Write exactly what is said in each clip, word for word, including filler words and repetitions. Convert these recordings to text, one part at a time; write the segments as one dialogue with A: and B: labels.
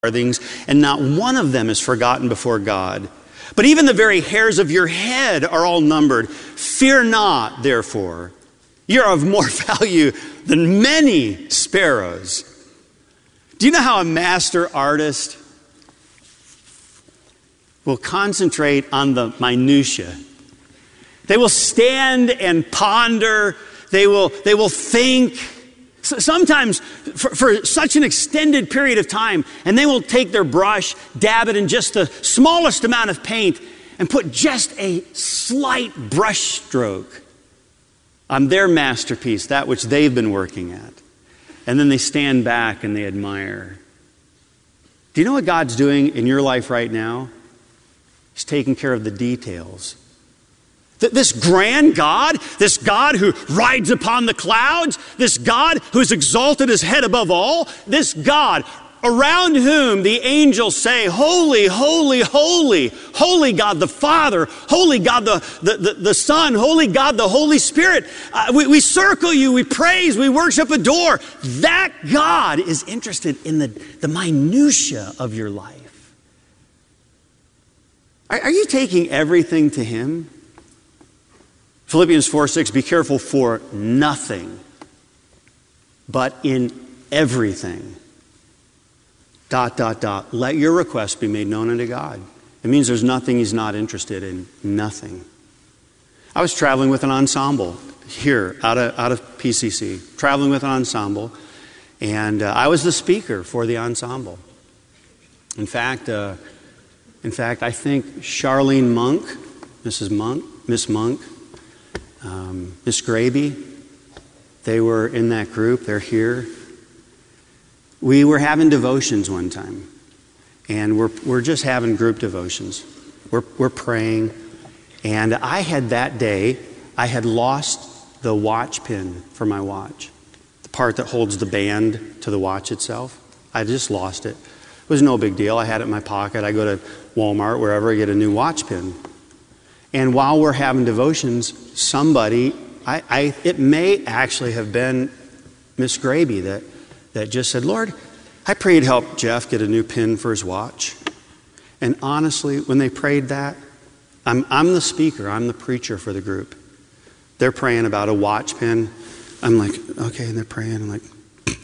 A: farthings, and not one of them is forgotten before God. But even the very hairs of your head are all numbered. Fear not, therefore. You are of more value than many sparrows. Do you know how a master artist will concentrate on the minutia? They will stand and ponder. They will, they will think. Sometimes for, for such an extended period of time, and they will take their brush, dab it in just the smallest amount of paint, and put just a slight brush stroke on their masterpiece, that which they've been working at. And then they stand back and they admire. Do you know what God's doing in your life right now? He's taking care of the details. This grand God, this God who rides upon the clouds, this God who's exalted his head above all, this God around whom the angels say, holy, holy, holy, holy God the Father, holy God the, the, the, the Son, holy God the Holy Spirit. Uh, we, we circle you, we praise, we worship, adore. That God is interested in the, the minutia of your life. Are, are you taking everything to him? Philippians four six, be careful for nothing, but in everything. Dot, dot, dot. Let your requests be made known unto God. It means there's nothing he's not interested in. Nothing. I was traveling with an ensemble here out of, out of P C C. Traveling with an ensemble. And uh, I was the speaker for the ensemble. In fact, uh, in fact, I think Charlene Monk, Missus Monk, Miss Monk, Um, Miss Graby, they were in that group. They're here. We were having devotions one time, and we're we're just having group devotions. We're we're praying, and I had that day I had lost the watch pin for my watch, the part that holds the band to the watch itself. I just lost it. It was no big deal. I had it in my pocket. I go to Walmart, wherever, I get a new watch pin. And while we're having devotions, somebody, I, I, it may actually have been Miss Graby that, that just said, Lord, I pray you'd help Jeff get a new pin for his watch. And honestly, when they prayed that, I'm, I'm the speaker, I'm the preacher for the group. They're praying about a watch pin. I'm like, okay, and they're praying. I'm like,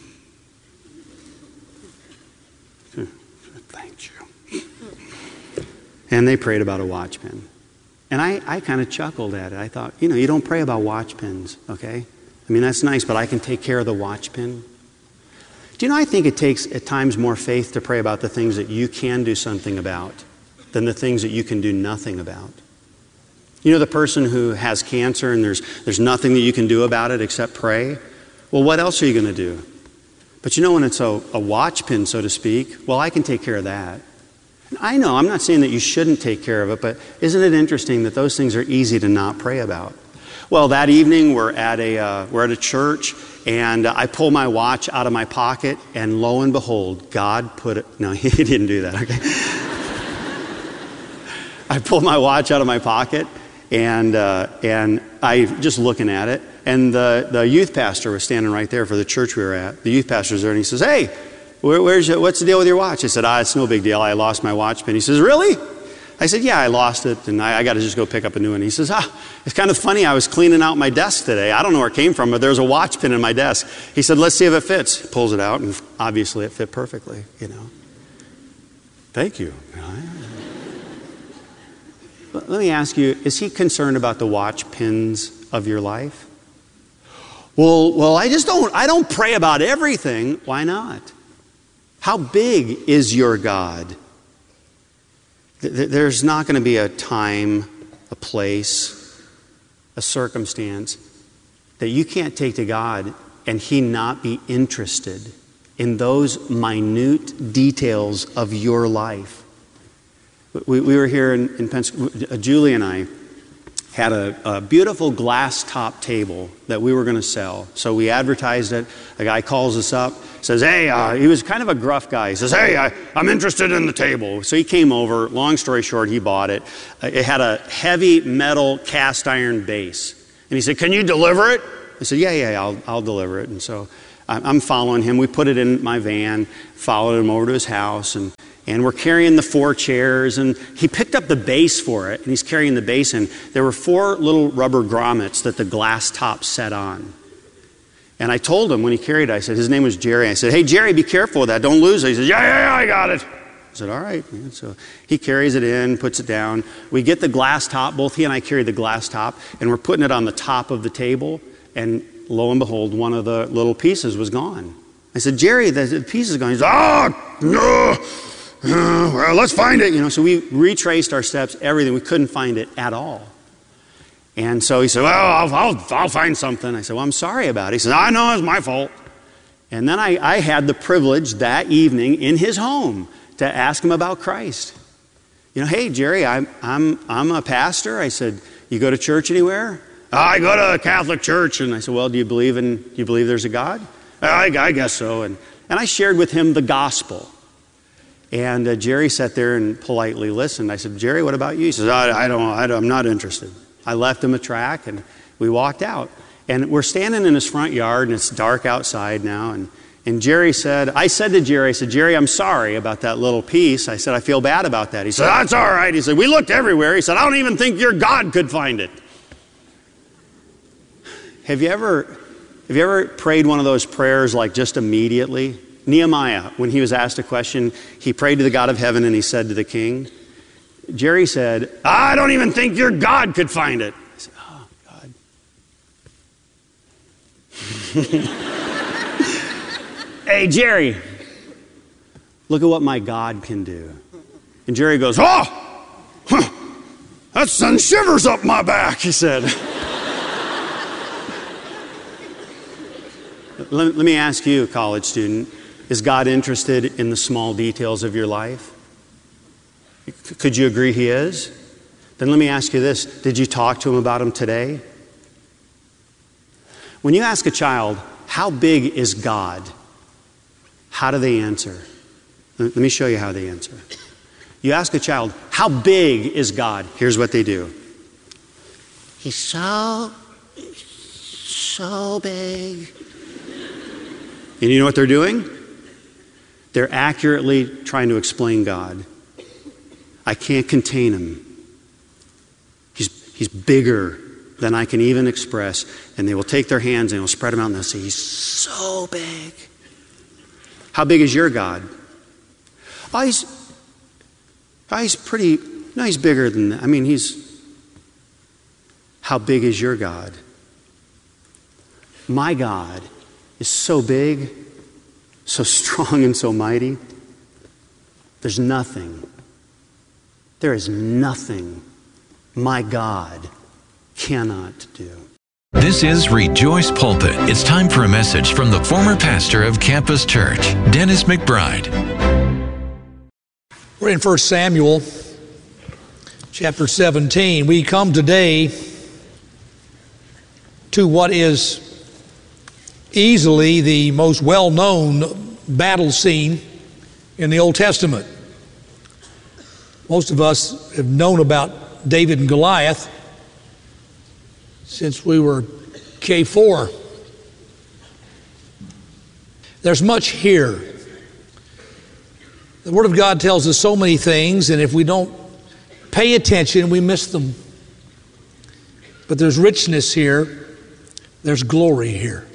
A: thank you. And they prayed about a watch pin. And I, I kind of chuckled at it. I thought, you know, you don't pray about watch pins, okay? I mean, that's nice, but I can take care of the watch pin. Do you know, I think it takes at times more faith to pray about the things that you can do something about than the things that you can do nothing about. You know, the person who has cancer and there's, there's nothing that you can do about it except pray? Well, what else are you going to do? But you know, when it's a, a watch pin, so to speak, well, I can take care of that. I know, I'm not saying that you shouldn't take care of it, but isn't it interesting that those things are easy to not pray about? Well, that evening we're at a uh, we're at a church, and uh, I pull my watch out of my pocket, and lo and behold, God put it. No, he didn't do that. Okay. I pulled my watch out of my pocket, and uh, and I just looking at it, and the the youth pastor was standing right there for the church we were at. The youth pastor's there, and he says, "Hey, Where, where's your, what's the deal with your watch?" I said, ah, it's no big deal. I lost my watch pin. He says, really? I said, yeah, I lost it, and I, I got to just go pick up a new one. He says, ah, it's kind of funny. I was cleaning out my desk today. I don't know where it came from, but there's a watch pin in my desk. He said, let's see if it fits. Pulls it out, and obviously it fit perfectly, you know. Thank you. Let me ask you, is he concerned about the watch pins of your life? Well, well, I just don't, I don't pray about everything. Why not? How big is your God? There's not going to be a time, a place, a circumstance that you can't take to God and he not be interested in those minute details of your life. We, we were here in, in Pennsylvania. Julie and I had a, a beautiful glass top table that we were going to sell. So we advertised it. A guy calls us up, says, hey, uh, he was kind of a gruff guy. He says, hey, I, I'm interested in the table. So he came over. Long story short, he bought it. Uh, it had a heavy metal cast iron base. And he said, can you deliver it? I said, yeah, yeah, I'll, I'll deliver it. And so I'm following him. We put it in my van, followed him over to his house, and, and we're carrying the four chairs. And he picked up the base for it, and he's carrying the base in. There were four little rubber grommets that the glass top set on. And I told him when he carried it, I said, his name was Jerry. I said, hey, Jerry, be careful with that. Don't lose it. He said, yeah, yeah, yeah, I got it. I said, all right. And so he carries it in, puts it down. We get the glass top. Both he and I carry the glass top, and we're putting it on the top of the table. And lo and behold, one of the little pieces was gone. I said, Jerry, the piece is gone. He said, oh, no. Uh, well, let's find it. You know, so we retraced our steps, everything. We couldn't find it at all. And so he said, well, I'll, I'll, I'll find something. I said, well, I'm sorry about it. He said, I know, it's my fault. And then I, I had the privilege that evening in his home to ask him about Christ. You know, hey, Jerry, I'm, I'm, I'm a pastor. I said, you go to church anywhere? I go to a Catholic church. And I said, well, do you believe in, do you believe there's a God? I, I guess so. And, and I shared with him the gospel. And uh, Jerry sat there and politely listened. I said, Jerry, what about you? He says, I, I don't, I don't, I'm not interested. I left him a track and we walked out. And we're standing in his front yard and it's dark outside now. And, and Jerry said, I said to Jerry, I said, Jerry, I'm sorry about that little piece. I said, I feel bad about that. He said, that's all right. He said, we looked everywhere. He said, I don't even think your God could find it. Have you ever, have you ever prayed one of those prayers like just immediately? Nehemiah, when he was asked a question, he prayed to the God of heaven and he said to the king, Jerry said, I don't even think your God could find it. I said, oh, God. Hey, Jerry, look at what my God can do. And Jerry goes, oh, huh, that sends shivers up my back, he said. let, let me ask you, college student, is God interested in the small details of your life? Could you agree he is? Then let me ask you this. Did you talk to him about him today? When you ask a child, how big is God? How do they answer? Let me show you how they answer. You ask a child, how big is God? Here's what they do. He's so, so big. And you know what they're doing? They're accurately trying to explain God. I can't contain him. He's, he's bigger than I can even express. And they will take their hands and they'll spread them out and they'll say, he's so big. How big is your God? Oh, he's, oh, he's pretty, no, he's bigger than that. I mean, he's, how big is your God? My God is so big, so strong and so mighty. There's nothing. There is nothing my God cannot do.
B: This is Rejoice Pulpit. It's time for a message from the former pastor of Campus Church, Dennis McBride.
C: We're in First Samuel chapter seventeen. We come today to what is easily the most well-known battle scene in the Old Testament. Most of us have known about David and Goliath since we were K four. There's much here. The Word of God tells us so many things, and if we don't pay attention, we miss them. But there's richness here. There's glory here.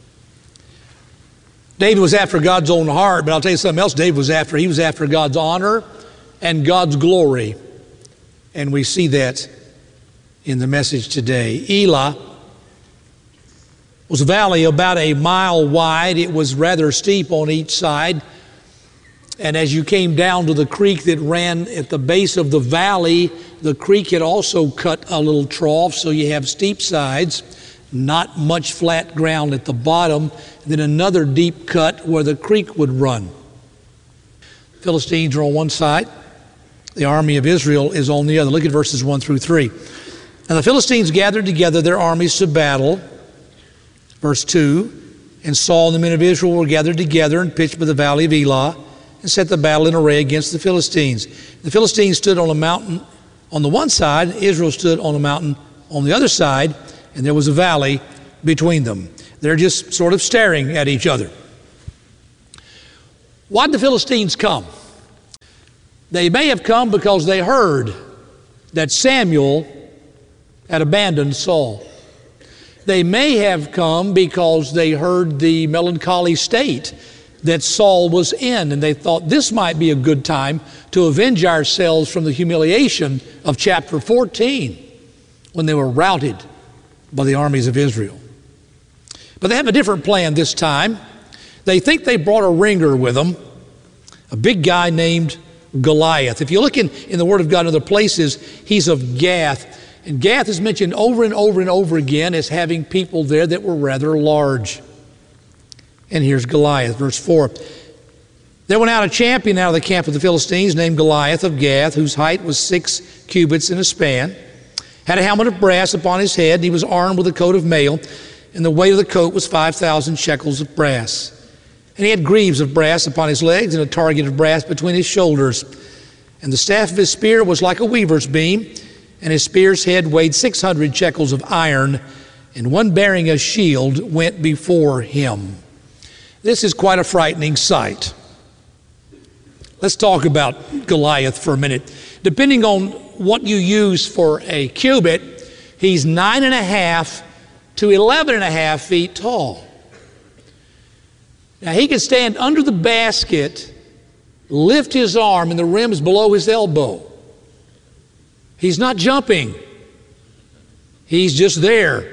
C: David was after God's own heart, but I'll tell you something else David was after. He was after God's honor and God's glory. And we see that in the message today. Elah was a valley about a mile wide. It was rather steep on each side. And as you came down to the creek that ran at the base of the valley, the creek had also cut a little trough, so you have steep sides, not much flat ground at the bottom, then another deep cut where the creek would run. Philistines are on one side. The army of Israel is on the other. Look at verses one through three. And the Philistines gathered together their armies to battle. Verse two, and Saul and the men of Israel were gathered together and pitched by the valley of Elah and set the battle in array against the Philistines. The Philistines stood on a mountain on the one side, Israel stood on a mountain on the other side, and there was a valley between them. They're just sort of staring at each other. Why did the Philistines come? They may have come because they heard that Samuel had abandoned Saul. They may have come because they heard the melancholy state that Saul was in, and they thought this might be a good time to avenge ourselves from the humiliation of chapter fourteen when they were routed by the armies of Israel. But they have a different plan this time. They think they brought a ringer with them, a big guy named Goliath. If you look in, in the Word of God in other places, he's of Gath. And Gath is mentioned over and over and over again as having people there that were rather large. And here's Goliath, verse four. There went out a champion out of the camp of the Philistines named Goliath of Gath, whose height was six cubits in a span, had a helmet of brass upon his head, and he was armed with a coat of mail, and the weight of the coat was five thousand shekels of brass. And he had greaves of brass upon his legs, and a target of brass between his shoulders. And the staff of his spear was like a weaver's beam, and his spear's head weighed six hundred shekels of iron, and one bearing a shield went before him. This is quite a frightening sight. Let's talk about Goliath for a minute. Depending on what you use for a cubit, he's nine and a half to eleven and a half feet tall. Now he can stand under the basket, lift his arm, and the rim is below his elbow. He's not jumping. He's just there.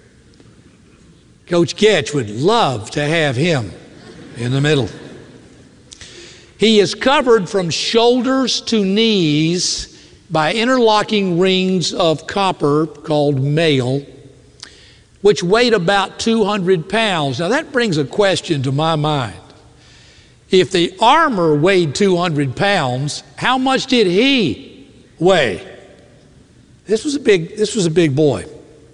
C: Coach Ketch would love to have him in the middle. He is covered from shoulders to knees by interlocking rings of copper called mail, which weighed about two hundred pounds. Now that brings a question to my mind. If the armor weighed two hundred pounds, how much did he weigh? This was a big, this was a big boy.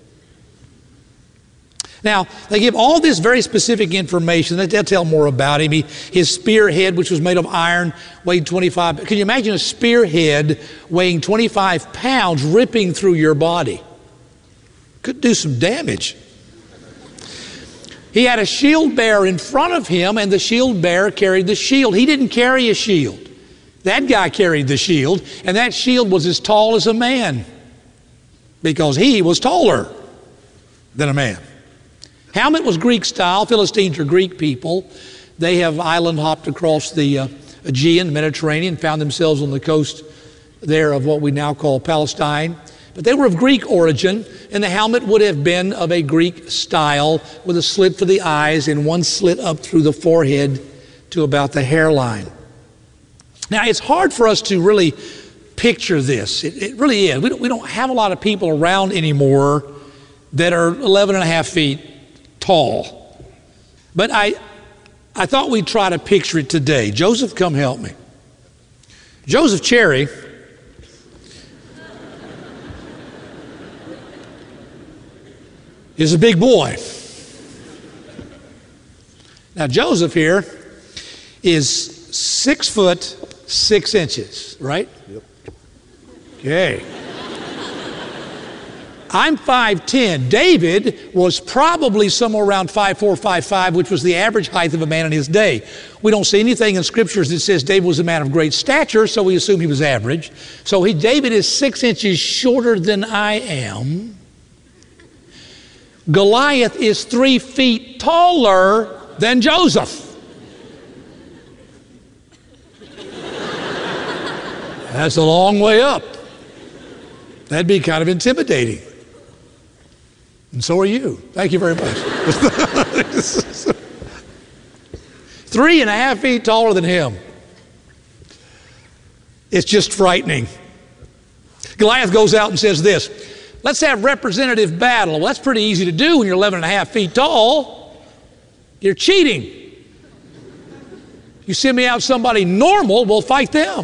C: Now, they give all this very specific information. They'll tell more about him. He, his spearhead, which was made of iron, weighed twenty-five. Can you imagine a spearhead weighing twenty-five pounds ripping through your body? Could do some damage. He had a shield bearer in front of him, and the shield bearer carried the shield. He didn't carry a shield. That guy carried the shield, and that shield was as tall as a man because he was taller than a man. Helmet was Greek style. Philistines are Greek people. They have island hopped across the uh, Aegean, Mediterranean, found themselves on the coast there of what we now call Palestine. But they were of Greek origin, and the helmet would have been of a Greek style with a slit for the eyes and one slit up through the forehead to about the hairline. Now, it's hard for us to really picture this. It, it really is. We don't, we don't have a lot of people around anymore that are eleven and a half feet tall. But I, I thought we'd try to picture it today. Joseph, come help me. Joseph Cherry is a big boy. Now Joseph here is six foot six inches, right?
D: Yep.
C: Okay. I'm five ten. David was probably somewhere around five four, five five, which was the average height of a man in his day. We don't see anything in scriptures that says David was a man of great stature, so we assume he was average. So he, David is six inches shorter than I am. Goliath is three feet taller than Joseph. That's a long way up. That'd be kind of intimidating. And so are you. Thank you very much. Three and a half feet taller than him. It's just frightening. Goliath goes out and says this, let's have representative battle. Well, that's pretty easy to do when you're eleven and a half feet tall. You're cheating. You send me out somebody normal, we'll fight them.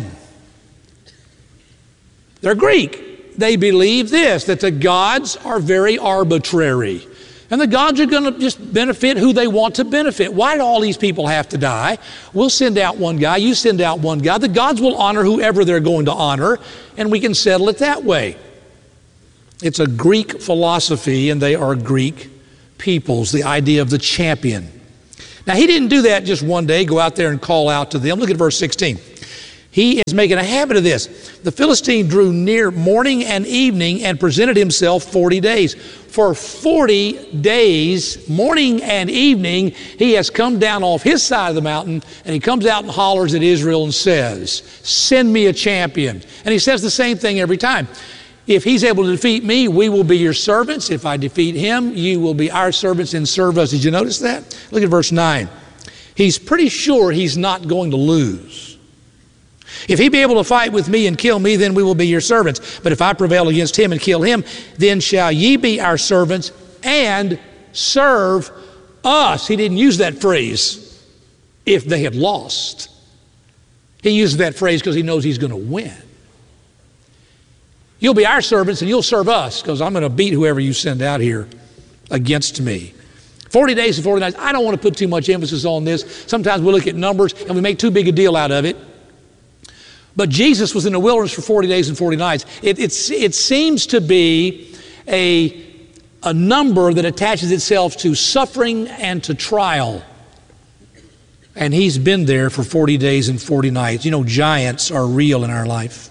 C: They're Greek. They believe this, that the gods are very arbitrary. And the gods are going to just benefit who they want to benefit. Why do all these people have to die? We'll send out one guy, you send out one guy. The gods will honor whoever they're going to honor, and we can settle it that way. It's a Greek philosophy, and they are Greek peoples, the idea of the champion. Now, he didn't do that just one day, go out there and call out to them. Look at verse sixteen. He is making a habit of this. The Philistine drew near morning and evening and presented himself forty days. For forty days, morning and evening, he has come down off his side of the mountain, and he comes out and hollers at Israel and says, send me a champion. And he says the same thing every time. If he's able to defeat me, we will be your servants. If I defeat him, you will be our servants and serve us. Did you notice that? Look at verse nine. He's pretty sure he's not going to lose. If he be able to fight with me and kill me, then we will be your servants. But if I prevail against him and kill him, then shall ye be our servants and serve us. He didn't use that phrase, if they had lost. He uses that phrase because he knows he's going to win. You'll be our servants and you'll serve us because I'm going to beat whoever you send out here against me. forty days and forty nights. I don't want to put too much emphasis on this. Sometimes we look at numbers and we make too big a deal out of it. But Jesus was in the wilderness for forty days and forty nights. It, it's, it seems to be a, a number that attaches itself to suffering and to trial. And he's been there for forty days and forty nights. You know, giants are real in our life.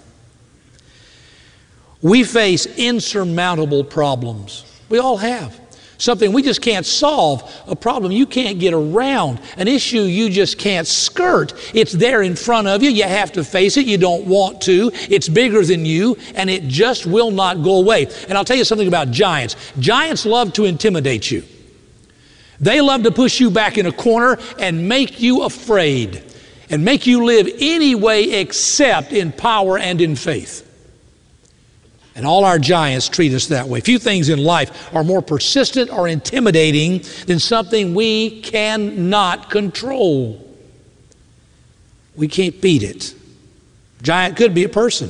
C: We face insurmountable problems. We all have. Something we just can't solve, a problem you can't get around, an issue you just can't skirt. It's there in front of you. You have to face it. You don't want to. It's bigger than you, and it just will not go away. And I'll tell you something about giants. Giants love to intimidate you. They love to push you back in a corner and make you afraid and make you live any way except in power and in faith. And all our giants treat us that way. Few things in life are more persistent or intimidating than something we cannot control. We can't beat it. Giant could be a person.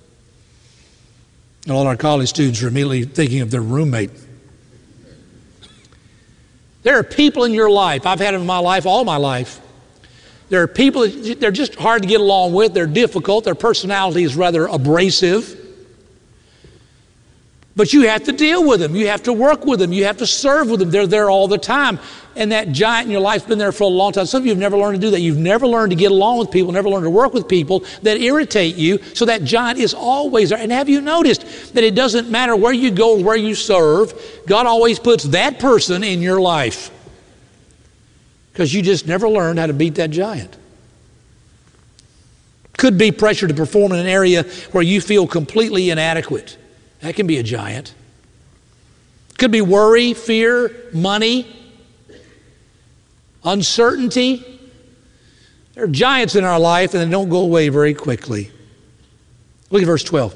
C: And all our college students are immediately thinking of their roommate. There are people in your life, I've had them in my life, all my life. There are people that they're just hard to get along with. They're difficult. Their personality is rather abrasive. But you have to deal with them. You have to work with them. You have to serve with them. They're there all the time. And that giant in your life's been there for a long time. Some of you have never learned to do that. You've never learned to get along with people, never learned to work with people that irritate you. So that giant is always there. And have you noticed that it doesn't matter where you go, where you serve, God always puts that person in your life. Because you just never learned how to beat that giant. Could be pressure to perform in an area where you feel completely inadequate. That can be a giant. Could be worry, fear, money, uncertainty. There are giants in our life and they don't go away very quickly. Look at verse twelve.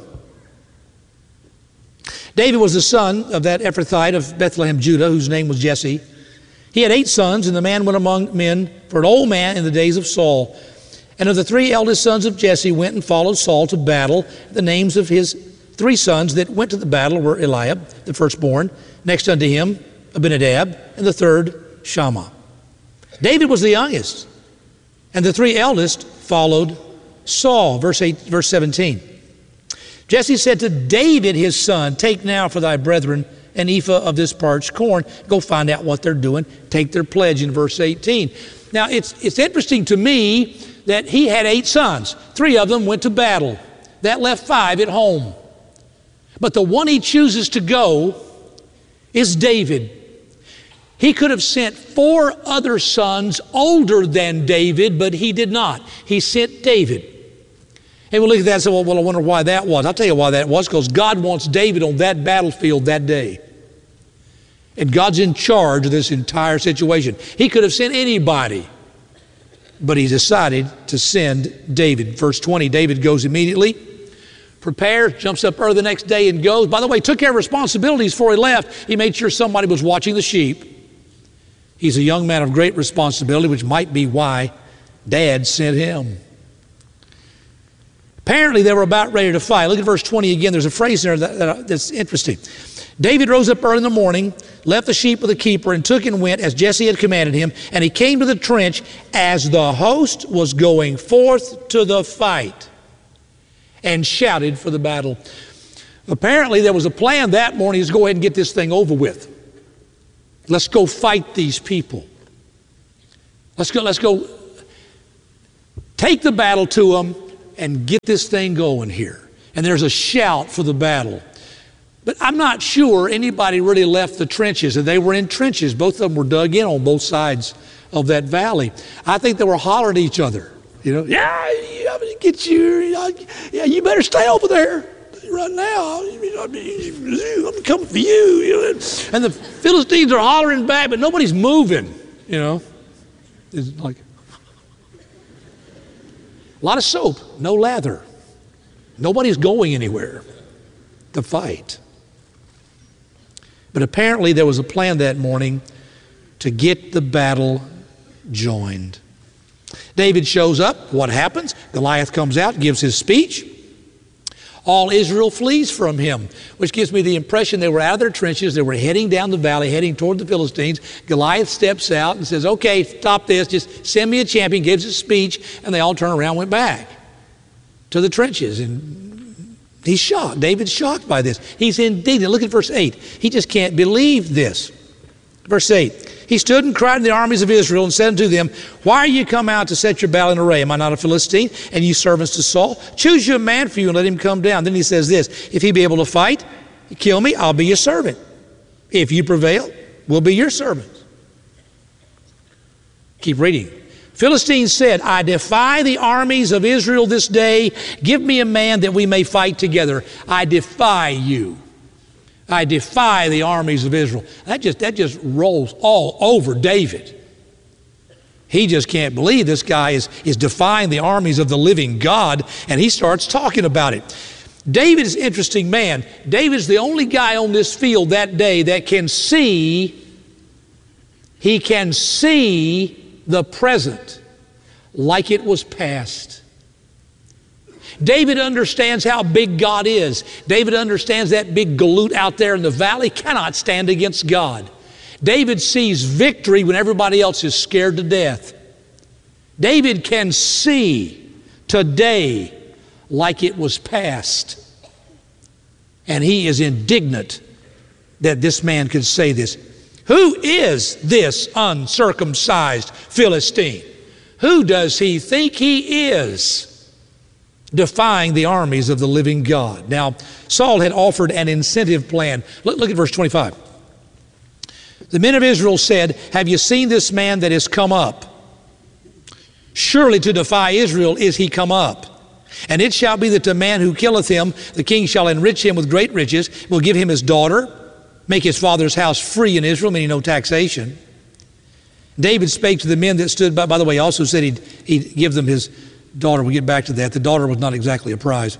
C: David was the son of that Ephrathite of Bethlehem, Judah, whose name was Jesse. He had eight sons, and the man went among men for an old man in the days of Saul. And of the three eldest sons of Jesse went and followed Saul to battle. The names of his three sons that went to the battle were Eliab, the firstborn, next unto him Abinadab, and the third Shammah. David was the youngest, and the three eldest followed Saul. Verse eight, verse seventeen. Jesse said to David his son, take now for thy brethren an ephah of this parched corn. Go find out what they're doing. Take their pledge in verse eighteen. Now it's it's interesting to me that he had eight sons. Three of them went to battle. That left five at home. But the one he chooses to go is David. He could have sent four other sons older than David, but he did not. He sent David. And we'll look at that and say, well, well, I wonder why that was. I'll tell you why that was, because God wants David on that battlefield that day. And God's in charge of this entire situation. He could have sent anybody, but he decided to send David. Verse twenty, David goes immediately, prepares, jumps up early the next day and goes. By the way, took care of responsibilities before he left. He made sure somebody was watching the sheep. He's a young man of great responsibility, which might be why Dad sent him. Apparently, they were about ready to fight. Look at verse twenty again. There's a phrase there that, that, that's interesting. David rose up early in the morning, left the sheep with the keeper, and took and went as Jesse had commanded him. And he came to the trench as the host was going forth to the fight, and shouted for the battle. Apparently, there was a plan that morning to go ahead and get this thing over with. Let's go fight these people. Let's go, let's go take the battle to them and get this thing going here. And there's a shout for the battle. But I'm not sure anybody really left the trenches, and they were in trenches. Both of them were dug in on both sides of that valley. I think they were hollering at each other. You know, yeah, I'm gonna get you. Yeah, you better stay over there right now. I'm coming for you. You know? And the Philistines are hollering back, but nobody's moving. You know, it's like a lot of soap, no lather. Nobody's going anywhere to fight. But apparently there was a plan that morning to get the battle joined. David shows up. What happens? Goliath comes out, gives his speech. All Israel flees from him, which gives me the impression they were out of their trenches. They were heading down the valley, heading toward the Philistines. Goliath steps out and says, okay, stop this. Just send me a champion, gives his speech, and they all turn around and went back to the trenches. And he's shocked. David's shocked by this. He's indignant. Look at verse eight. He just can't believe this. Verse eight. He stood and cried to the armies of Israel and said unto them, why are you come out to set your battle in array? Am I not a Philistine? And you servants to Saul? Choose you a man for you and let him come down. Then he says this, if he be able to fight, kill me, I'll be your servant. If you prevail, we'll be your servants. Keep reading. Philistines said, I defy the armies of Israel this day. Give me a man that we may fight together. I defy you. I defy the armies of Israel. That just, that just rolls all over David. He just can't believe this guy is, is defying the armies of the living God, and he starts talking about it. David is an interesting man. David's the only guy on this field that day that can see, he can see the present like it was past. David understands how big God is. David understands that big galoot out there in the valley cannot stand against God. David sees victory when everybody else is scared to death. David can see today like it was past. And he is indignant that this man could say this. Who is this uncircumcised Philistine? Who does he think he is? Defying the armies of the living God. Now, Saul had offered an incentive plan. Look, look at verse twenty-five. The men of Israel said, have you seen this man that has come up? Surely to defy Israel is he come up. And it shall be that the man who killeth him, the king shall enrich him with great riches, will give him his daughter, make his father's house free in Israel, meaning no taxation. David spake to the men that stood by. By the way, he also said he'd, he'd give them his daughter. We'll get back to that. The daughter was not exactly a prize.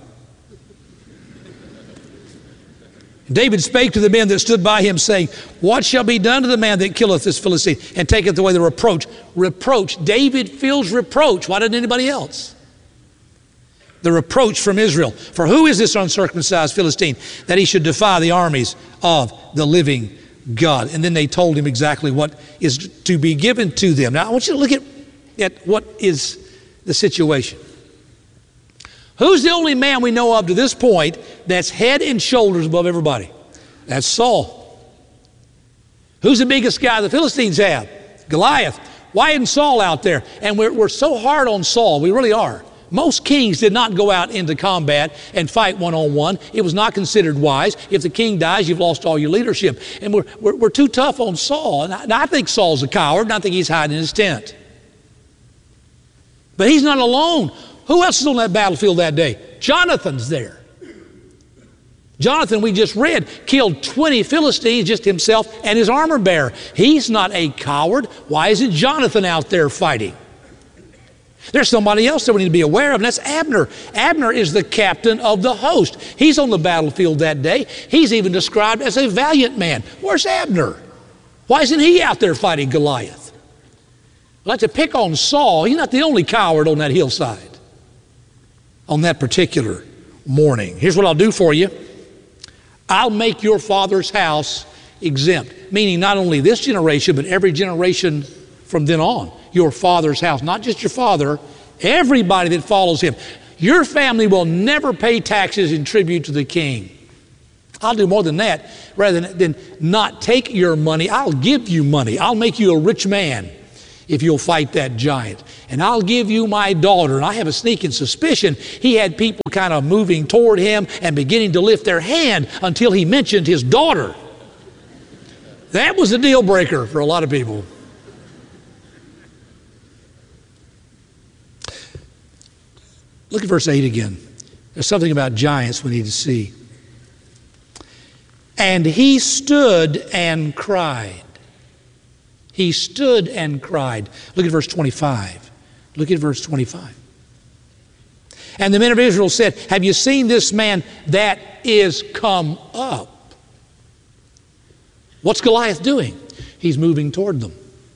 C: David spake to the men that stood by him, saying, what shall be done to the man that killeth this Philistine and taketh away the reproach? Reproach. David feels reproach. Why didn't anybody else? The reproach from Israel. For who is this uncircumcised Philistine that he should defy the armies of the living God? And then they told him exactly what is to be given to them. Now I want you to look at, at what is the situation. Who's the only man we know of to this point that's head and shoulders above everybody? That's Saul. Who's the biggest guy the Philistines have? Goliath. Why isn't Saul out there? And we're, we're so hard on Saul. We really are. Most kings did not go out into combat and fight one-on-one. It was not considered wise. If the king dies, you've lost all your leadership. And we're, we're, we're too tough on Saul. And I, and I think Saul's a coward, and I think he's hiding in his tent. But he's not alone. Who else is on that battlefield that day? Jonathan's there. Jonathan, we just read, killed twenty Philistines, just himself and his armor bearer. He's not a coward. Why isn't Jonathan out there fighting? There's somebody else that we need to be aware of, and that's Abner. Abner is the captain of the host. He's on the battlefield that day. He's even described as a valiant man. Where's Abner? Why isn't he out there fighting Goliath? I'd like to pick on Saul. He's not the only coward on that hillside on that particular morning. Here's what I'll do for you. I'll make your father's house exempt, meaning not only this generation, but every generation from then on. Your father's house, not just your father, everybody that follows him. Your family will never pay taxes and tribute to the king. I'll do more than that. Rather than, than not take your money, I'll give you money. I'll make you a rich man if you'll fight that giant. And I'll give you my daughter. And I have a sneaking suspicion he had people kind of moving toward him and beginning to lift their hand until he mentioned his daughter. That was a deal breaker for a lot of people. Look at verse eight again. There's something about giants we need to see. And he stood and cried. He stood and cried. Look at verse twenty-five. Look at verse twenty-five. And the men of Israel said, have you seen this man that is come up? What's Goliath doing? He's moving toward them.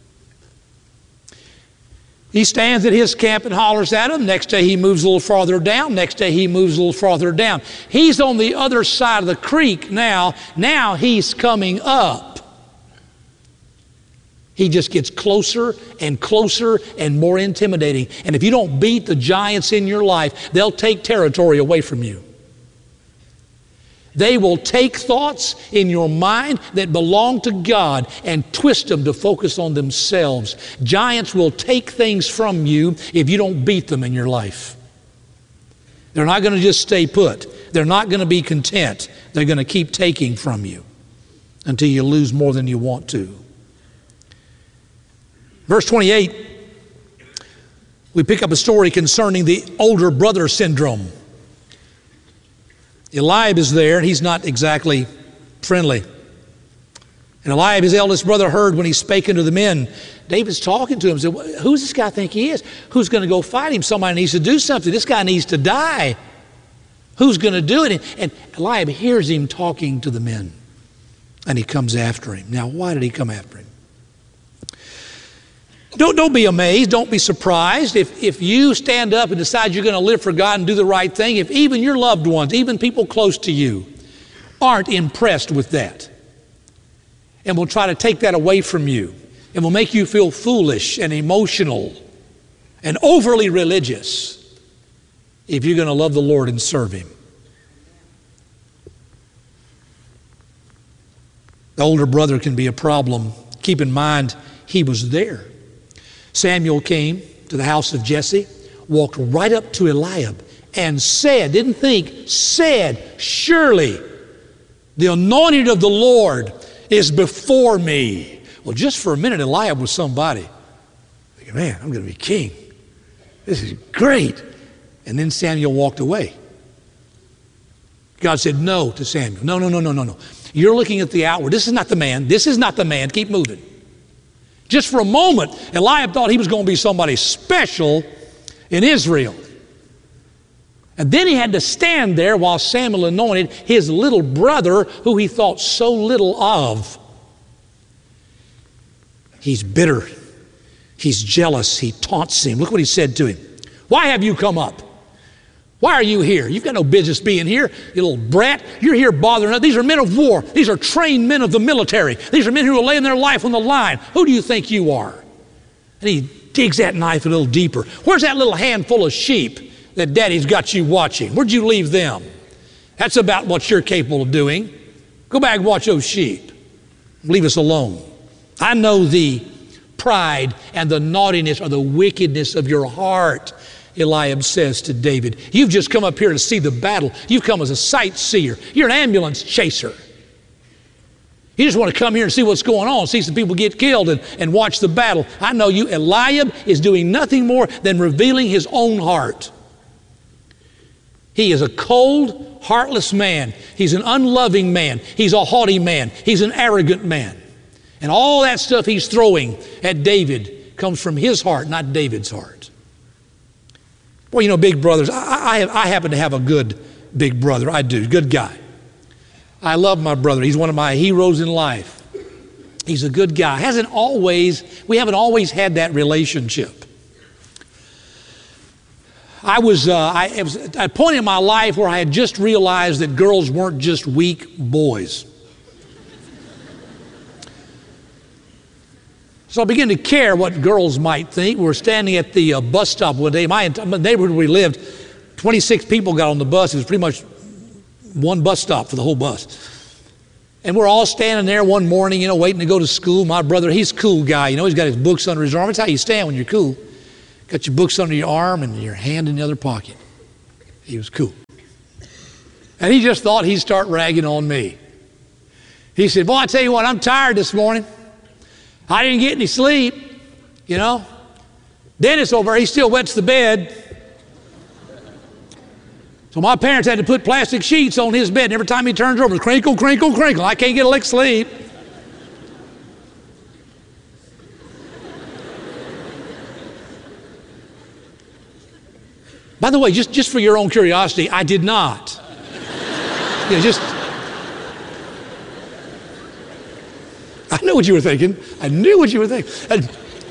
C: He stands at his camp and hollers at them. Next day he moves a little farther down. Next day he moves a little farther down. He's on the other side of the creek now. Now he's coming up. He just gets closer and closer and more intimidating. And if you don't beat the giants in your life, they'll take territory away from you. They will take thoughts in your mind that belong to God and twist them to focus on themselves. Giants will take things from you if you don't beat them in your life. They're not going to just stay put. They're not going to be content. They're going to keep taking from you until you lose more than you want to. Verse twenty-eight, we pick up a story concerning the older brother syndrome. Eliab is there, and he's not exactly friendly. And Eliab, his eldest brother, heard when he spake unto the men. David's talking to him, said, who's this guy think he is? Who's going to go fight him? Somebody needs to do something. This guy needs to die. Who's going to do it? And Eliab hears him talking to the men, and he comes after him. Now, why did he come after him? Don't, don't be amazed. Don't be surprised if, if you stand up and decide you're going to live for God and do the right thing, if even your loved ones, even people close to you, aren't impressed with that and will try to take that away from you and will make you feel foolish and emotional and overly religious if you're going to love the Lord and serve Him. The older brother can be a problem. Keep in mind, he was there. Samuel came to the house of Jesse, walked right up to Eliab and said, didn't think, said, surely the anointed of the Lord is before me. Well, just for a minute, Eliab was somebody. Thinking, man, I'm going to be king. This is great. And then Samuel walked away. God said no to Samuel. No, no, no, no, no, no. You're looking at the outward. This is not the man. This is not the man. Keep moving. Just for a moment, Eliab thought he was going to be somebody special in Israel. And then he had to stand there while Samuel anointed his little brother who he thought so little of. He's bitter. He's jealous. He taunts him. Look what he said to him. Why have you come up? Why are you here? You've got no business being here, you little brat. You're here bothering us. These are men of war. These are trained men of the military. These are men who are laying their life on the line. Who do you think you are? And he digs that knife a little deeper. Where's that little handful of sheep that Daddy's got you watching? Where'd you leave them? That's about what you're capable of doing. Go back and watch those sheep. Leave us alone. I know the pride and the naughtiness or the wickedness of your heart. Eliab says to David, you've just come up here to see the battle. You've come as a sightseer. You're an ambulance chaser. You just want to come here and see what's going on, see some people get killed and, and watch the battle. I know you. Eliab is doing nothing more than revealing his own heart. He is a cold, heartless man. He's an unloving man. He's a haughty man. He's an arrogant man. And all that stuff he's throwing at David comes from his heart, not David's heart. Well, you know, big brothers, I, I, I happen to have a good big brother. I do, good guy. I love my brother. He's one of my heroes in life. He's a good guy. Hasn't always, we haven't always had that relationship. I was, uh, I, it was at a point in my life where I had just realized that girls weren't just weak boys. So I began to care what girls might think. We were standing at the uh, bus stop one day. My, my neighborhood where we lived, twenty-six people got on the bus. It was pretty much one bus stop for the whole bus. And we're all standing there one morning, you know, waiting to go to school. My brother, he's a cool guy. You know, he's got his books under his arm. That's how you stand when you're cool. Got your books under your arm and your hand in the other pocket. He was cool. And he just thought he'd start ragging on me. He said, boy, I tell you what, I'm tired this morning. I didn't get any sleep, you know. Dennis over there, he still wets the bed. So my parents had to put plastic sheets on his bed, and every time he turns over, crinkle, crinkle, crinkle. I can't get a lick of sleep. By the way, just, just for your own curiosity, I did not. You know, just, I knew what you were thinking. I knew what you were thinking. And,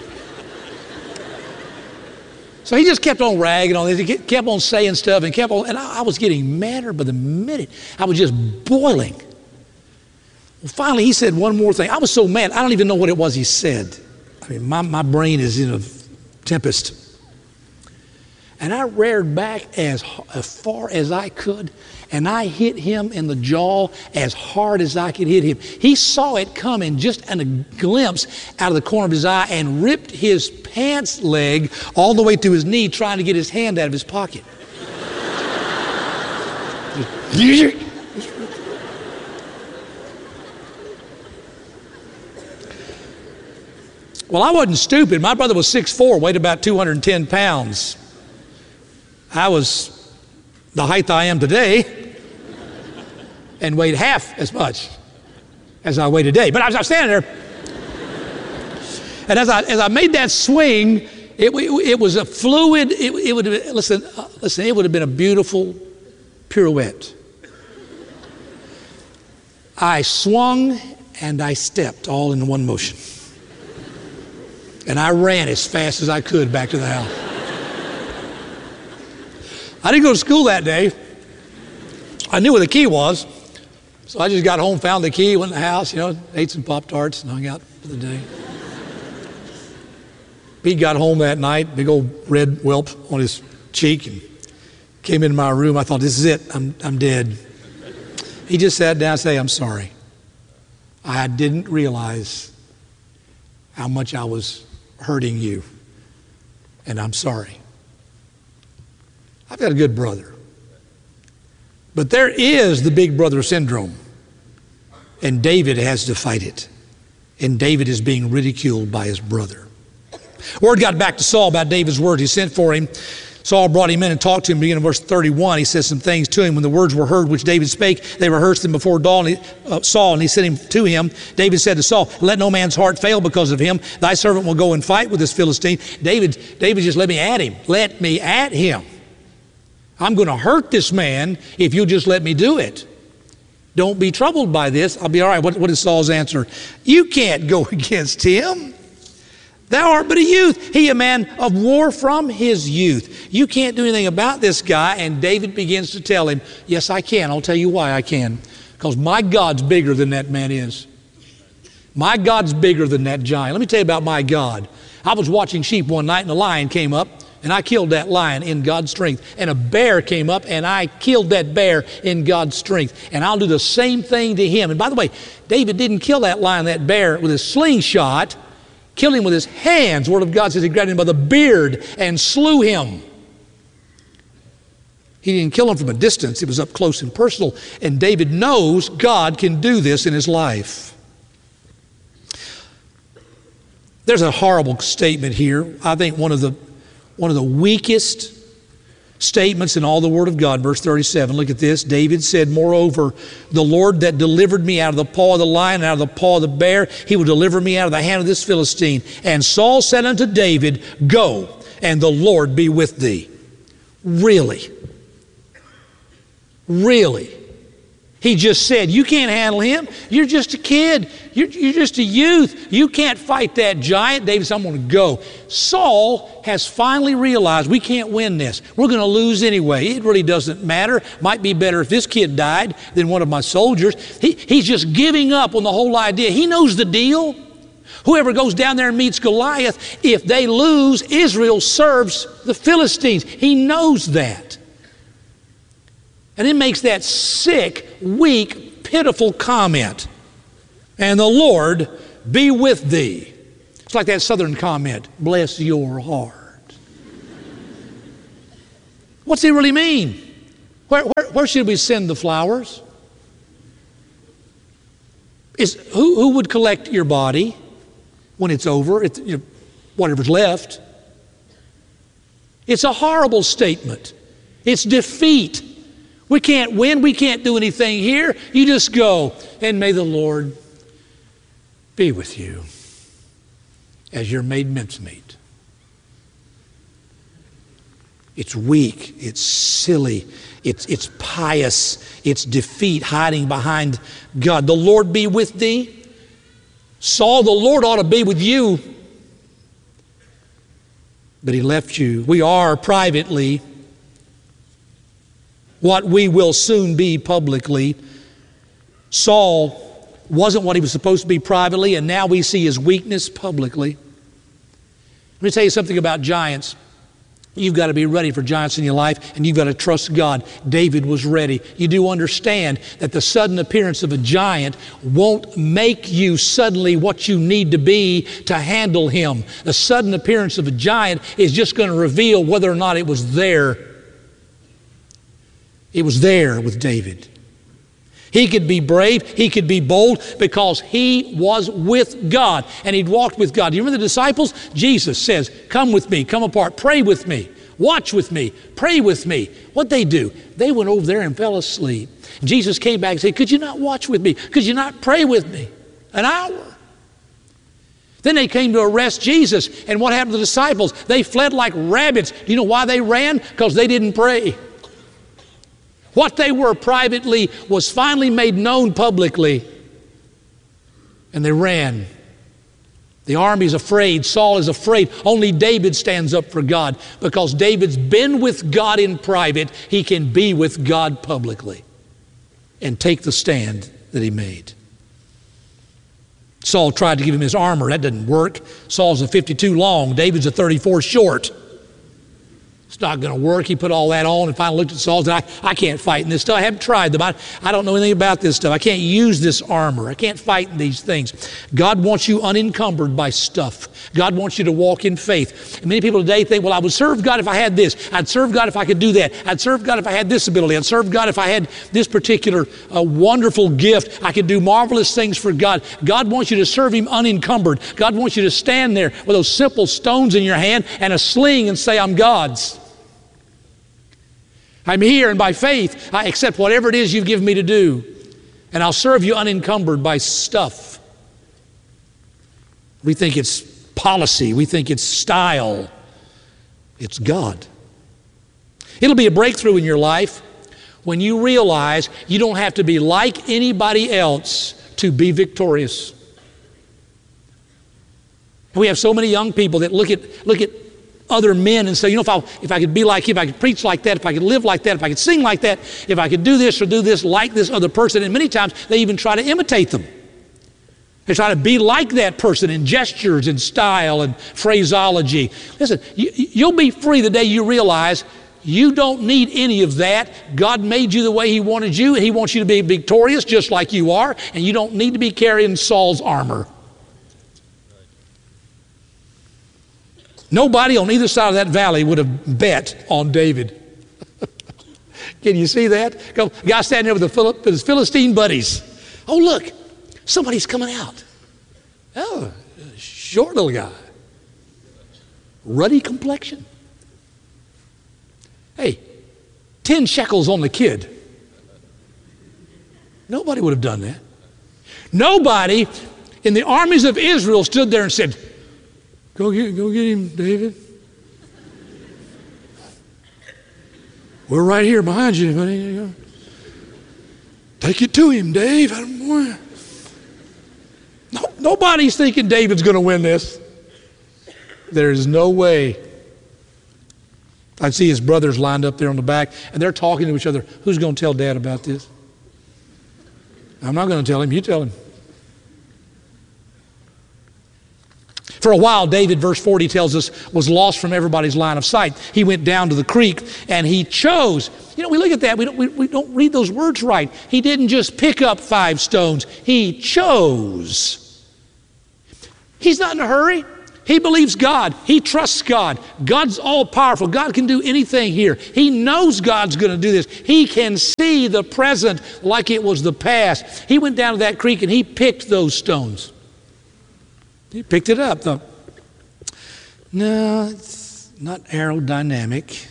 C: so he just kept on ragging on this. He kept on saying stuff and kept on, and I, I was getting madder by the minute. I was just boiling. Well, finally, he said one more thing. I was so mad, I don't even know what it was he said. I mean, my, my brain is in a tempest. And I reared back as, as far as I could, and I hit him in the jaw as hard as I could hit him. He saw it coming just in a glimpse out of the corner of his eye and ripped his pants leg all the way to his knee, trying to get his hand out of his pocket. Well, I wasn't stupid. My brother was six foot four, weighed about two hundred ten pounds. I was the height I am today and weighed half as much as I weigh today. But I was, I was standing there, and as I, as I made that swing, it, it was a fluid, it, it would have, listen, uh, listen, it would have been a beautiful pirouette. I swung and I stepped all in one motion. And I ran as fast as I could back to the house. I didn't go to school that day. I knew where the key was. So I just got home, found the key, went in the house, you know, ate some Pop-Tarts and hung out for the day. Pete got home that night, big old red whelp on his cheek, and came into my room. I thought, this is it, I'm, I'm dead. He just sat down and said, I'm sorry. I didn't realize how much I was hurting you, and I'm sorry. I've got a good brother. But there is the big brother syndrome, and David has to fight it. And David is being ridiculed by his brother. Word got back to Saul about David's words. He sent for him. Saul brought him in and talked to him. Beginning in verse thirty-one, he says some things to him. When the words were heard which David spake, they rehearsed them before Saul, and he sent him to him. David said to Saul, let no man's heart fail because of him. Thy servant will go and fight with this Philistine. David, David just let me at him. Let me at him. I'm going to hurt this man if you'll just let me do it. Don't be troubled by this. I'll be all right. What, what is Saul's answer? You can't go against him. Thou art but a youth. He a man of war from his youth. You can't do anything about this guy. And David begins to tell him, yes, I can. I'll tell you why I can. Because my God's bigger than that man is. My God's bigger than that giant. Let me tell you about my God. I was watching sheep one night and a lion came up. And I killed that lion in God's strength. And a bear came up and I killed that bear in God's strength. And I'll do the same thing to him. And by the way, David didn't kill that lion, that bear with his slingshot. Killed him with his hands. The Word of God says he grabbed him by the beard and slew him. He didn't kill him from a distance. It was up close and personal. And David knows God can do this in his life. There's a horrible statement here. I think one of the One of the weakest statements in all the Word of God, verse thirty-seven. Look at this. David said, moreover, the Lord that delivered me out of the paw of the lion and out of the paw of the bear, he will deliver me out of the hand of this Philistine. And Saul said unto David, go, and the Lord be with thee. Really? Really? He just said, you can't handle him. You're just a kid. You're, you're just a youth. You can't fight that giant. David said, I'm going to go. Saul has finally realized we can't win this. We're going to lose anyway. It really doesn't matter. Might be better if this kid died than one of my soldiers. He, he's just giving up on the whole idea. He knows the deal. Whoever goes down there and meets Goliath, if they lose, Israel serves the Philistines. He knows that. And it makes that sick, weak, pitiful comment. and the Lord be with thee. It's like that southern comment, bless your heart. What's he really mean? Where, where, where should we send the flowers? Is, who, who would collect your body when it's over, it, you know, whatever's left? It's a horrible statement. It's defeat. We can't win. We can't do anything here. You just go, and may the Lord be with you as you're made mincemeat. It's weak. It's silly. It's, it's pious. It's defeat, hiding behind God. The Lord be with thee. Saul, the Lord ought to be with you. But he left you. We are privately what we will soon be publicly. Saul wasn't what he was supposed to be privately, and now we see his weakness publicly. Let me tell you something about giants. You've got to be ready for giants in your life, and you've got to trust God. David was ready. You do understand that the sudden appearance of a giant won't make you suddenly what you need to be to handle him. The sudden appearance of a giant is just going to reveal whether or not it was there. It was there with David. He could be brave, he could be bold because he was with God and he'd walked with God. Do you remember the disciples? Jesus says, come with me, come apart, pray with me, watch with me, pray with me. What'd they do? They went over there and fell asleep. Jesus came back and said, could you not watch with me? Could you not pray with me? An hour. Then they came to arrest Jesus, and what happened to the disciples? They fled like rabbits. Do you know why they ran? Because they didn't pray. What they were privately was finally made known publicly, and they ran. The army's afraid. Saul is afraid. Only David stands up for God. Because David's been with God in private, he can be with God publicly and take the stand that he made. Saul tried to give him his armor. That didn't work. Saul's a fifty-two long. David's a thirty-four short. It's not going to work. He put all that on and finally looked at Saul and said, I, I can't fight in this stuff. I haven't tried them. I, I don't know anything about this stuff. I can't use this armor. I can't fight in these things. God wants you unencumbered by stuff. God wants you to walk in faith. And many people today think, well, I would serve God if I had this. I'd serve God if I could do that. I'd serve God if I had this ability. I'd serve God if I had this particular uh, wonderful gift. I could do marvelous things for God. God wants you to serve Him unencumbered. God wants you to stand there with those simple stones in your hand and a sling and say, I'm God's. I'm here, and by faith, I accept whatever it is you've given me to do, and I'll serve you unencumbered by stuff. We think it's policy. We think it's style. It's God. It'll be a breakthrough in your life when you realize you don't have to be like anybody else to be victorious. We have so many young people that look at, look at other men and say, you know, if I, if I could be like him, if I could preach like that, if I could live like that, if I could sing like that, if I could do this or do this like this other person. And many times they even try to imitate them. They try to be like that person in gestures and style and phraseology. Listen, you, you'll be free the day you realize you don't need any of that. God made you the way He wanted you, and He wants you to be victorious just like you are, and you don't need to be carrying Saul's armor. Nobody on either side of that valley would have bet on David. Can you see that? Go, guy standing there with, the Philip, with his Philistine buddies. Oh, look, somebody's coming out. Oh, short little guy. Ruddy complexion. Hey, ten shekels on the kid. Nobody would have done that. Nobody in the armies of Israel stood there and said, Go get, go get him, David. We're right here behind you, buddy. Take it to him, Dave. No, nobody's thinking David's going to win this. There's no way. I see his brothers lined up there on the back, and they're talking to each other. Who's going to tell Dad about this? I'm not going to tell him. You tell him. For a while, David, verse forty tells us, was lost from everybody's line of sight. He went down to the creek, and he chose. You know, we look at that, we don't, we, we don't read those words right. He didn't just pick up five stones. He chose. He's not in a hurry. He believes God. He trusts God. God's all-powerful. God can do anything here. He knows God's going to do this. He can see the present like it was the past. He went down to that creek and he picked those stones. He picked it up. Thought, no, it's not aerodynamic.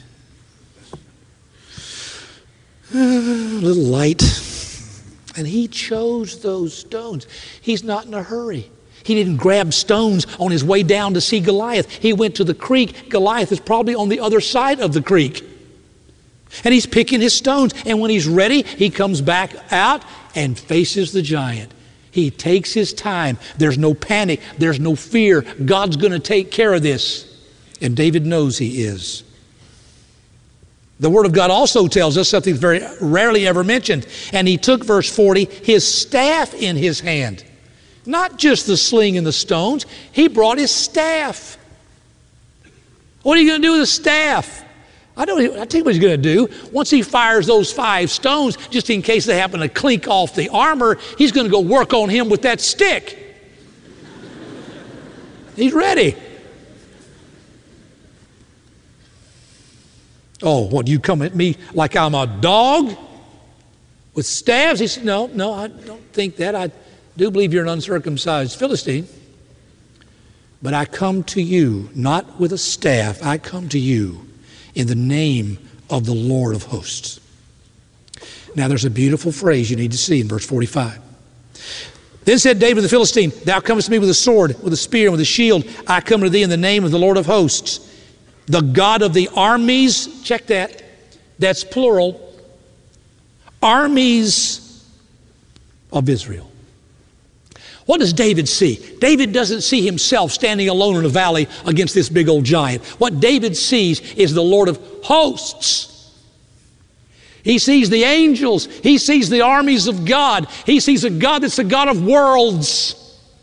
C: Uh, a little light. And he chose those stones. He's not in a hurry. He didn't grab stones on his way down to see Goliath. He went to the creek. Goliath is probably on the other side of the creek. And he's picking his stones. And when he's ready, he comes back out and faces the giant. He takes his time. There's no panic. There's no fear. God's going to take care of this. And David knows he is. The Word of God also tells us something very rarely ever mentioned. And he took, verse forty, his staff in his hand. Not just the sling and the stones. He brought his staff. What are you going to do with the staff? I don't. I tell you what he's going to do. Once he fires those five stones, just in case they happen to clink off the armor, he's going to go work on him with that stick. He's ready. Oh, what, you come at me like I'm a dog with staves? He said, no, no, I don't think that. I do believe you're an uncircumcised Philistine. But I come to you, not with a staff. I come to you in the name of the Lord of hosts. Now there's a beautiful phrase you need to see in verse forty-five. Then said David the Philistine, thou comest to me with a sword, with a spear, and with a shield. I come to thee in the name of the Lord of hosts, the God of the armies. Check that. That's plural. Armies of Israel. What does David see? David doesn't see himself standing alone in a valley against this big old giant. What David sees is the Lord of hosts. He sees the angels. He sees the armies of God. He sees a God that's a God of worlds.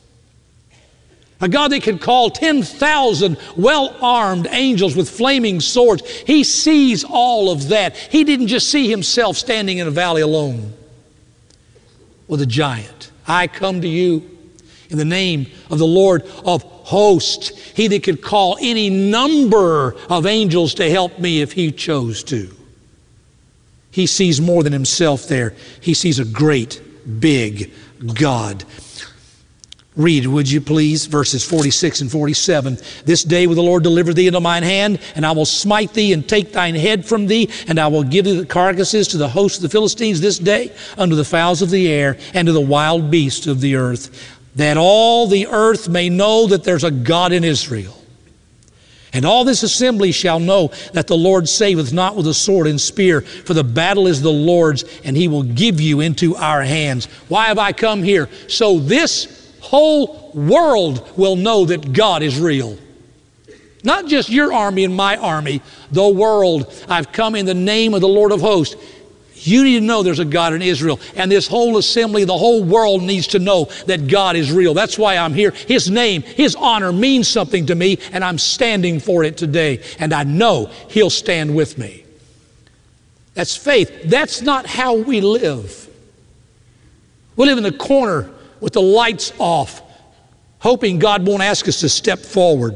C: A God that can call ten thousand well-armed angels with flaming swords. He sees all of that. He didn't just see himself standing in a valley alone with a giant. I come to you in the name of the Lord of hosts, he that could call any number of angels to help me if he chose to. He sees more than himself there. He sees a great, big God. Read, would you please, verses forty-six and forty-seven. This day will the Lord deliver thee into mine hand, and I will smite thee and take thine head from thee, and I will give thee the carcasses to the host of the Philistines this day, unto the fowls of the air, and to the wild beasts of the earth, that all the earth may know that there's a God in Israel. And all this assembly shall know that the Lord saveth not with a sword and spear, for the battle is the Lord's, and he will give you into our hands. Why have I come here? So this whole world will know that God is real. Not just your army and my army, the world. I've come in the name of the Lord of hosts. You need to know there's a God in Israel. And this whole assembly, the whole world needs to know that God is real. That's why I'm here. His name, His honor means something to me, and I'm standing for it today. And I know He'll stand with me. That's faith. That's not how we live. We live in the corner with the lights off, hoping God won't ask us to step forward.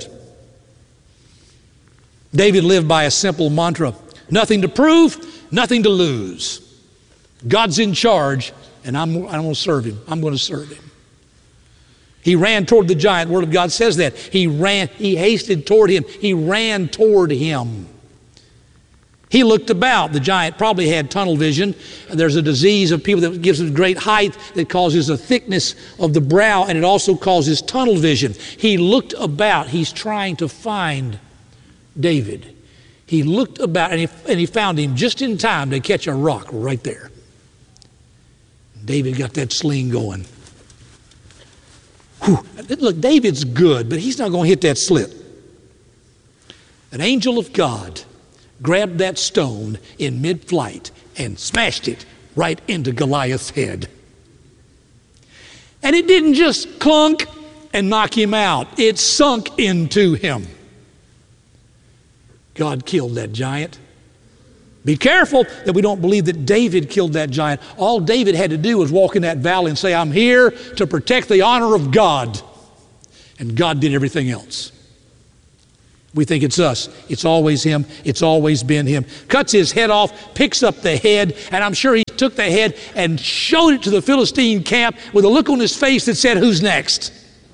C: David lived by a simple mantra: nothing to prove, nothing to lose. God's in charge, and I'm, I'm going to serve Him. I'm going to serve Him. He ran toward the giant. The Word of God says that. He ran, he hasted toward him. He ran toward him. He looked about. The giant probably had tunnel vision. There's a disease of people that gives them great height that causes a thickness of the brow, and it also causes tunnel vision. He looked about. He's trying to find David. He looked about, and he, and he found him just in time to catch a rock right there. David got that sling going. Whew. Look, David's good, but he's not going to hit that slit. An angel of God grabbed that stone in mid-flight and smashed it right into Goliath's head. And it didn't just clunk and knock him out. It sunk into him. God killed that giant. Be careful that we don't believe that David killed that giant. All David had to do was walk in that valley and say, I'm here to protect the honor of God. And God did everything else. We think it's us. It's always him. It's always been him. Cuts his head off, picks up the head, and I'm sure he took the head and showed it to the Philistine camp with a look on his face that said, who's next?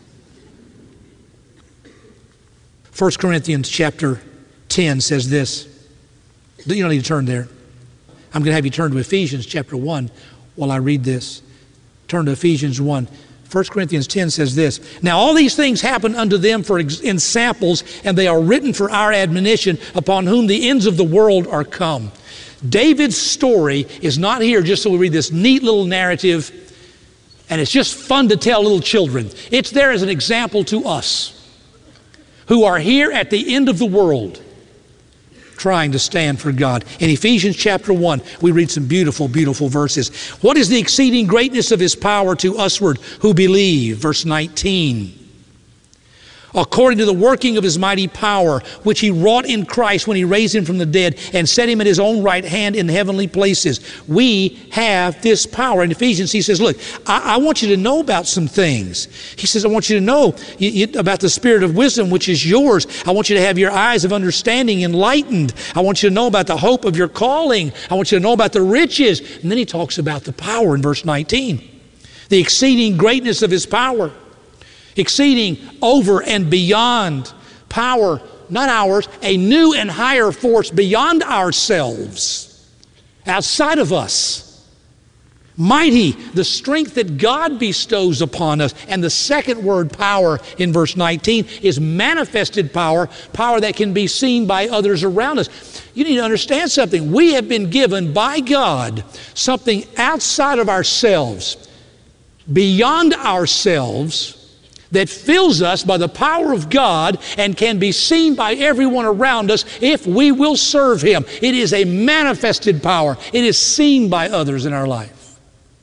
C: First Corinthians chapter ten says this. You don't need to turn there. I'm going to have you turn to Ephesians chapter one while I read this. Turn to Ephesians one. First Corinthians ten says this. Now all these things happen unto them for ex- in samples, and they are written for our admonition, upon whom the ends of the world are come. David's story is not here just so we read this neat little narrative, and it's just fun to tell little children. It's there as an example to us who are here at the end of the world, trying to stand for God. In Ephesians chapter one, we read some beautiful, beautiful verses. What is the exceeding greatness of his power to usward who believe? Verse nineteen. According to the working of his mighty power, which he wrought in Christ when he raised him from the dead and set him at his own right hand in heavenly places. We have this power. In Ephesians, he says, look, I, I want you to know about some things. He says, I want you to know you, you, about the spirit of wisdom, which is yours. I want you to have your eyes of understanding enlightened. I want you to know about the hope of your calling. I want you to know about the riches. And then he talks about the power in verse nineteen. The exceeding greatness of his power. Exceeding over and beyond power, not ours, a new and higher force beyond ourselves, outside of us. Mighty, the strength that God bestows upon us. And the second word, power, in verse nineteen is manifested power, power that can be seen by others around us. You need to understand something. We have been given by God something outside of ourselves, beyond ourselves, that fills us by the power of God and can be seen by everyone around us if we will serve him. It is a manifested power. It is seen by others in our life.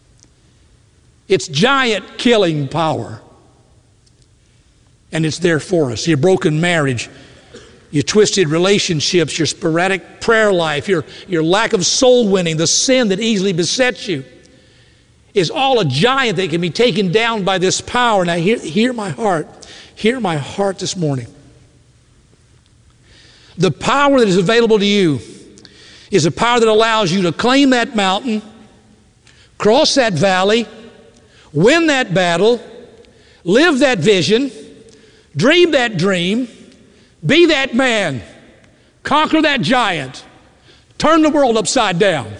C: It's giant killing power. And it's there for us. Your broken marriage, your twisted relationships, your sporadic prayer life, your, your lack of soul winning, the sin that easily besets you, is all a giant that can be taken down by this power. Now hear, hear my heart. Hear my heart this morning. The power that is available to you is a power that allows you to claim that mountain, cross that valley, win that battle, live that vision, dream that dream, be that man, conquer that giant, turn the world upside down.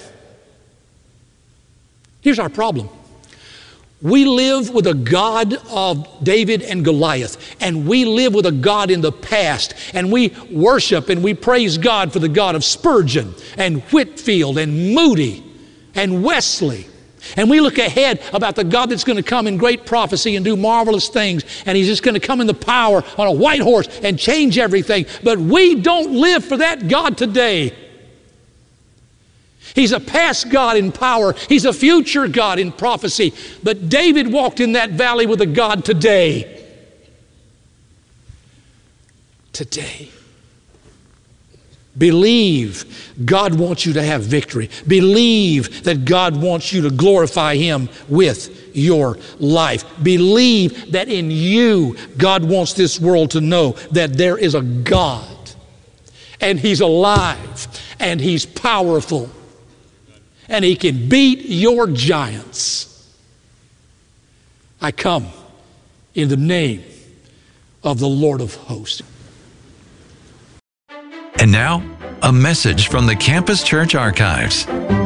C: Here's our problem. We live with a God of David and Goliath, and we live with a God in the past, and we worship and we praise God for the God of Spurgeon and Whitfield and Moody and Wesley. And we look ahead about the God that's going to come in great prophecy and do marvelous things, and he's just going to come in the power on a white horse and change everything. But we don't live for that God today. He's a past God in power. He's a future God in prophecy. But David walked in that valley with a God today. Today. Believe God wants you to have victory. Believe that God wants you to glorify him with your life. Believe that in you, God wants this world to know that there is a God, and he's alive, and he's powerful, and he can beat your giants. I come in the name of the Lord of hosts.
B: And now, a message from the Campus Church Archives.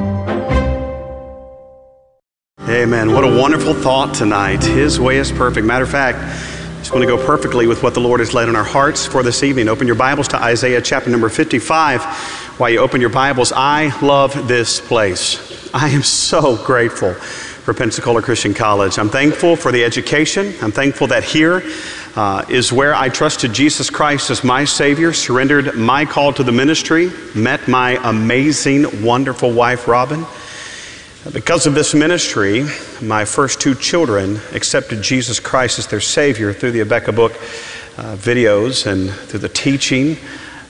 A: Amen. What a wonderful thought tonight. His way is perfect. Matter of fact, it's going to go perfectly with what the Lord has laid on our hearts for this evening. Open your Bibles to Isaiah chapter number fifty-five. While you open your Bibles, I love this place. I am so grateful for Pensacola Christian College. I'm thankful for the education. I'm thankful that here uh, is where I trusted Jesus Christ as my Savior, surrendered my call to the ministry, met my amazing, wonderful wife, Robin. Because of this ministry, my first two children accepted Jesus Christ as their Savior through the Abeka Book uh, videos and through the teaching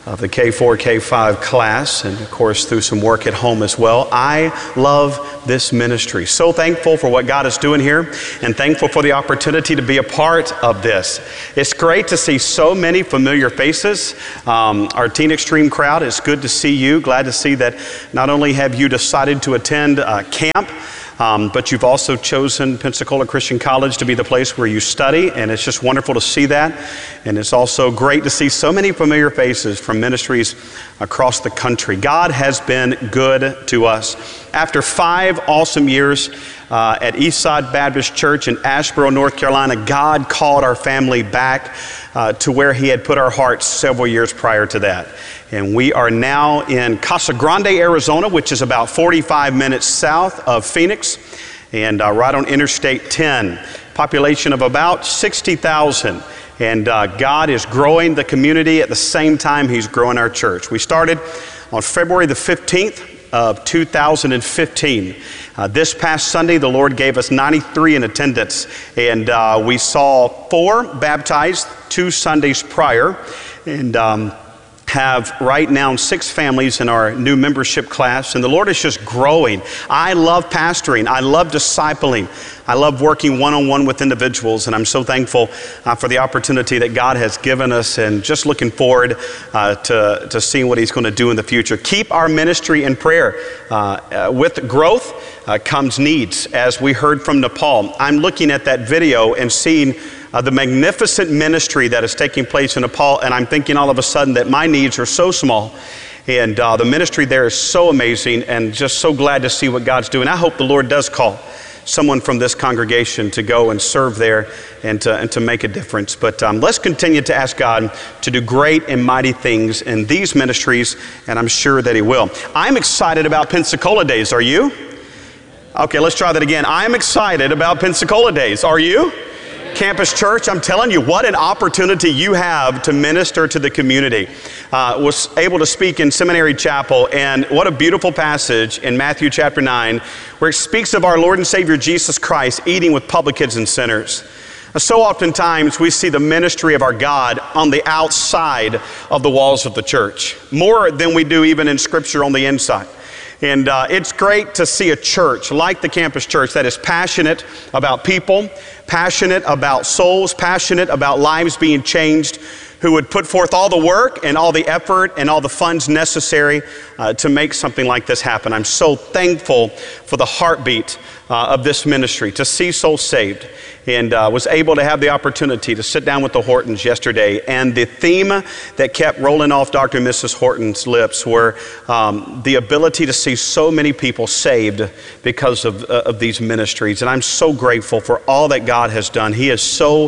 D: of the K four, K five class, and of course through some work at home as well. I love this ministry. So thankful for what God is doing here, and thankful for the opportunity to be a part of this. It's great to see so many familiar faces. Um, our Teen Extreme crowd, it's good to see you. Glad to see that not only have you decided to attend uh, camp, Um, but you've also chosen Pensacola Christian College to be the place where you study, and it's just wonderful to see that. And it's also great to see so many familiar faces from ministries across the country. God has been good to us. After five awesome years uh, at Eastside Baptist Church in Asheboro, North Carolina, God called our family back uh, to where He had put our hearts several years prior to that. And we are now in Casa Grande, Arizona, which is about forty-five minutes south of Phoenix, and uh, right on Interstate ten. Population of about sixty thousand. And uh, God is growing the community at the same time He's growing our church. We started on February the fifteenth of two thousand fifteen. Uh, this past Sunday, the Lord gave us ninety-three in attendance, and uh, we saw four baptized two Sundays prior, and um, have right now six families in our new membership class, and the Lord is just growing. I love pastoring. I love discipling. I love working one-on-one with individuals, and I'm so thankful uh, for the opportunity that God has given us, and just looking forward uh, to, to seeing what He's going to do in the future. Keep our ministry in prayer. Uh, uh, with growth uh, comes needs, as we heard from Nepal. I'm looking at that video and seeing Uh, the magnificent ministry that is taking place in Nepal, and I'm thinking all of a sudden that my needs are so small, and uh, the ministry there is so amazing, and just so glad to see what God's doing. I hope the Lord does call someone from this congregation to go and serve there and to, and to make a difference. But um, let's continue to ask God to do great and mighty things in these ministries, and I'm sure that He will. I'm excited about Pensacola Days. Are you? Okay, let's try that again. I'm excited about Pensacola Days. Are you? Campus Church, I'm telling you, what an opportunity you have to minister to the community. Uh, was able to speak in Seminary Chapel, and what a beautiful passage in Matthew chapter nine, where it speaks of our Lord and Savior Jesus Christ eating with publicans and sinners. So oftentimes we see the ministry of our God on the outside of the walls of the church, more than we do even in Scripture on the inside. And uh, it's great to see a church like the Campus Church that is passionate about people, passionate about souls, passionate about lives being changed, who would put forth all the work and all the effort and all the funds necessary uh, to make something like this happen. I'm so thankful for the heartbeat uh, of this ministry, to see souls saved, and uh, was able to have the opportunity to sit down with the Hortons yesterday. And the theme that kept rolling off Doctor and Missus Horton's lips were um, the ability to see so many people saved because of, uh, of these ministries. And I'm so grateful for all that God has done. He is so,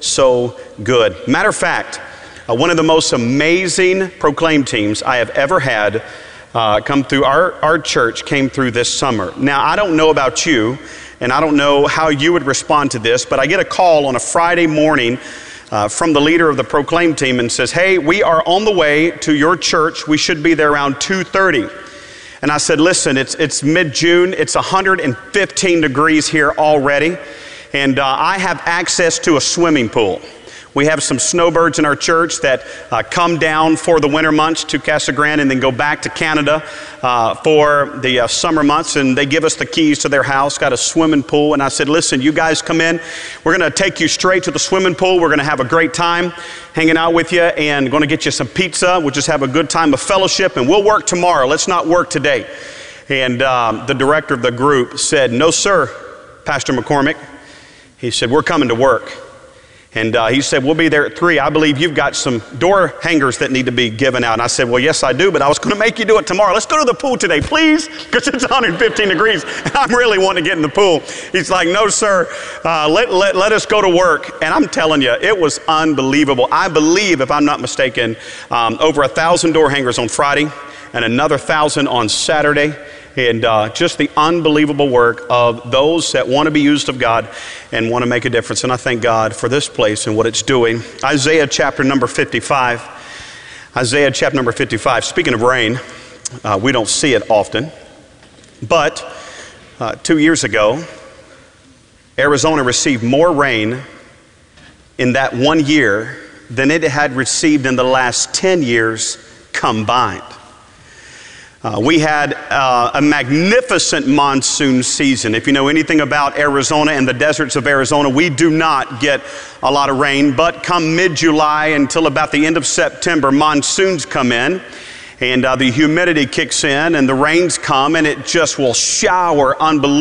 D: so good. Matter of fact, uh, one of the most amazing Proclaim teams I have ever had uh, come through our, our church came through this summer. Now, I don't know about you, and I don't know how you would respond to this, but I get a call on a Friday morning uh, from the leader of the Proclaim team and says, "Hey, we are on the way to your church. We should be there around two thirty. And I said, "Listen, it's, it's mid-June. It's one hundred fifteen degrees here already, and uh, I have access to a swimming pool. We have some snowbirds in our church that uh, come down for the winter months to Casa Grande and then go back to Canada uh, for the uh, summer months, and they give us the keys to their house, got a swimming pool." And I said, "Listen, you guys come in. We're going to take you straight to the swimming pool. We're going to have a great time hanging out with you, and going to get you some pizza. We'll just have a good time of fellowship, and we'll work tomorrow. Let's not work today." And um, the director of the group said, "No, sir, Pastor McCormick." He said, "We're coming to work." And uh, he said, "We'll be there at three. I believe you've got some door hangers that need to be given out." And I said, "Well, yes, I do, but I was going to make you do it tomorrow. Let's go to the pool today, please, because it's one hundred fifteen degrees, and I'm really wanting to get in the pool." He's like, "No, sir, uh, let, let, let us go to work." And I'm telling you, it was unbelievable. I believe, if I'm not mistaken, um, over a thousand door hangers on Friday and another thousand on Saturday. And uh, just the unbelievable work of those that want to be used of God and want to make a difference. And I thank God for this place and what it's doing. Isaiah chapter number fifty-five. Isaiah chapter number fifty-five. Speaking of rain, uh, we don't see it often. But uh, two years ago, Arizona received more rain in that one year than it had received in the last ten years combined. Uh, we had uh, a magnificent monsoon season. If you know anything about Arizona and the deserts of Arizona, we do not get a lot of rain, but come mid-July until about the end of September, monsoons come in, and uh, the humidity kicks in, and the rains come, and it just will shower unbelievably.